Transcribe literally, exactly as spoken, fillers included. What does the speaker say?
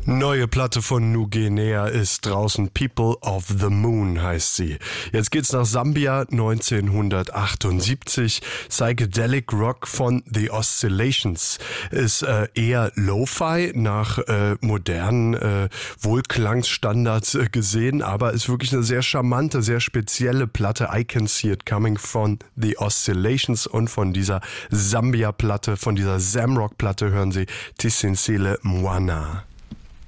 Neue Platte von Nuguinea ist draußen. People of the Moon heißt sie. Jetzt geht's nach Sambia neunzehnhundertachtundsiebzig. Psychedelic Rock von The Oscillations ist äh, eher Lo-Fi nach äh, modernen äh, Wohlklangsstandards äh, gesehen, aber ist wirklich eine sehr charmante, sehr spezielle Platte. I Can See It Coming von The Oscillations, und von dieser Sambia-Platte, von dieser Zamrock-Platte hören Sie Tisinsile Mwana.